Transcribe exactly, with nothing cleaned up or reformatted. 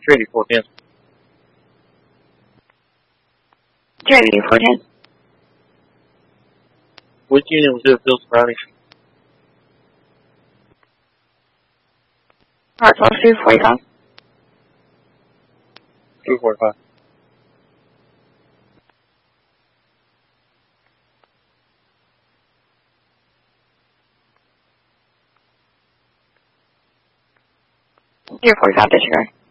Trinity four ten. Trinity four ten. Which unit was it, Bill Friday? Hartsville two forty-five. two forty-five. two forty-five, disregard.